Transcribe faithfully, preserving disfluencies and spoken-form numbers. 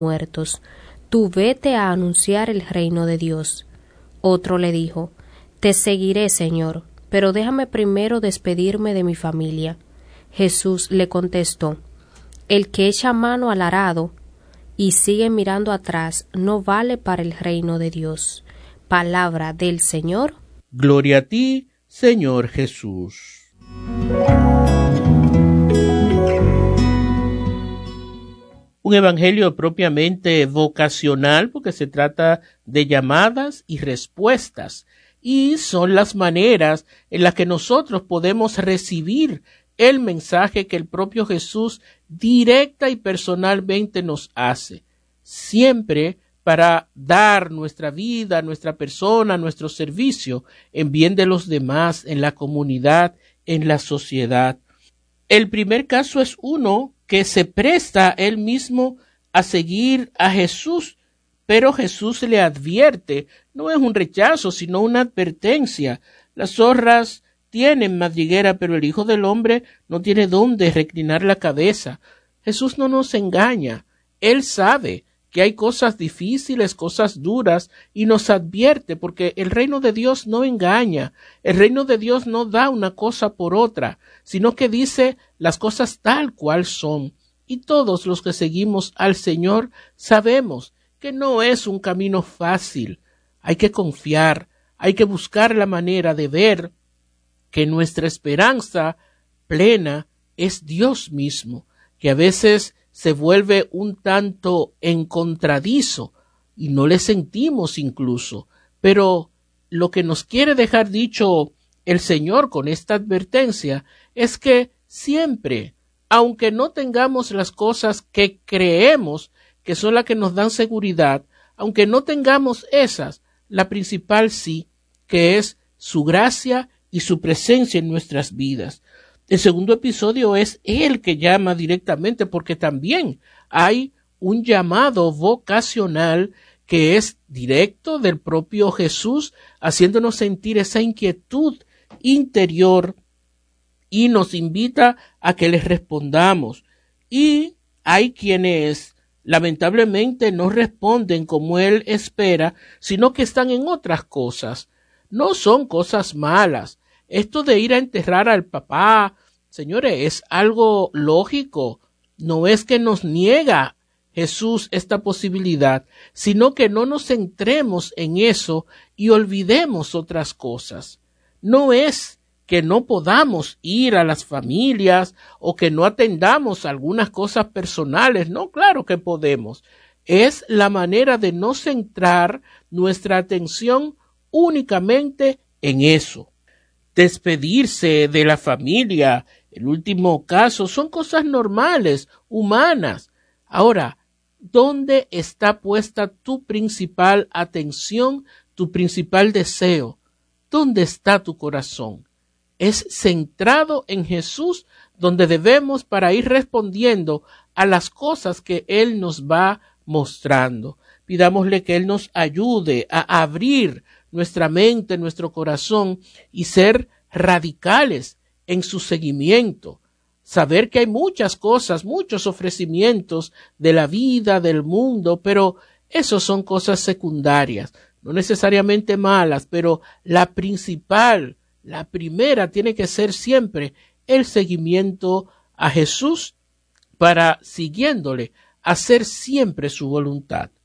muertos. Tú vete a anunciar el reino de Dios. Otro le dijo: Te seguiré, Señor, pero déjame primero despedirme de mi familia. Jesús le contestó: El que echa mano al arado y sigue mirando atrás no vale para el reino de Dios. Palabra del Señor. Gloria a ti, Señor Jesús. Un evangelio propiamente vocacional, porque se trata de llamadas y respuestas, y son las maneras en las que nosotros podemos recibir el mensaje que el propio Jesús directa y personalmente nos hace, siempre para dar nuestra vida, nuestra persona, nuestro servicio en bien de los demás, en la comunidad, en la sociedad. El primer caso es uno que se presta él mismo a seguir a Jesús, pero Jesús le advierte, no es un rechazo, sino una advertencia. Las zorras tienen madriguera, pero el Hijo del Hombre no tiene dónde reclinar la cabeza. Jesús no nos engaña, Él sabe que hay cosas difíciles, cosas duras, y nos advierte, porque el reino de Dios no engaña, el reino de Dios no da una cosa por otra, sino que dice las cosas tal cual son. Y todos los que seguimos al Señor sabemos que no es un camino fácil. Hay que confiar, hay que buscar la manera de ver que nuestra esperanza plena es Dios mismo, que a veces se vuelve un tanto encontradizo y no le sentimos incluso, pero lo que nos quiere dejar dicho el Señor con esta advertencia es que siempre, aunque no tengamos las cosas que creemos que son las que nos dan seguridad, aunque no tengamos esas, la principal sí, que es su gracia y su presencia en nuestras vidas. El segundo episodio es Él que llama directamente, porque también hay un llamado vocacional que es directo del propio Jesús, haciéndonos sentir esa inquietud interior y nos invita a que les respondamos. Y hay quienes lamentablemente no responden como Él espera, sino que están en otras cosas. No son cosas malas. Esto de ir a enterrar al papá, señores, es algo lógico. No es que nos niega Jesús esta posibilidad, sino que no nos centremos en eso y olvidemos otras cosas. No es que no podamos ir a las familias o que no atendamos algunas cosas personales. No, claro que podemos. Es la manera de no centrar nuestra atención únicamente en eso. Despedirse de la familia, el último caso, son cosas normales, humanas. Ahora, ¿dónde está puesta tu principal atención, tu principal deseo? ¿Dónde está tu corazón? Es centrado en Jesús donde debemos para ir respondiendo a las cosas que Él nos va mostrando. Pidámosle que Él nos ayude a abrir nuestra mente, nuestro corazón y ser radicales en su seguimiento. Saber que hay muchas cosas, muchos ofrecimientos de la vida, del mundo, pero esos son cosas secundarias, no necesariamente malas, pero la principal, la primera tiene que ser siempre el seguimiento a Jesús para, siguiéndole, hacer siempre su voluntad.